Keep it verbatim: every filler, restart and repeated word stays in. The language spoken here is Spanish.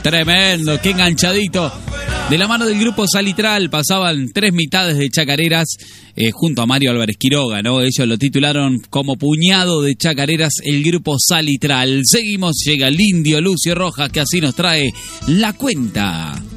Tremendo, qué enganchadito. De la mano del grupo Salitral pasaban tres mitades de chacareras eh, junto a Mario Álvarez Quiroga, ¿no? Ellos lo titularon como Puñado de Chacareras, el grupo Salitral. Seguimos, llega el Indio Lucio Rojas, que así nos trae La Cuenta.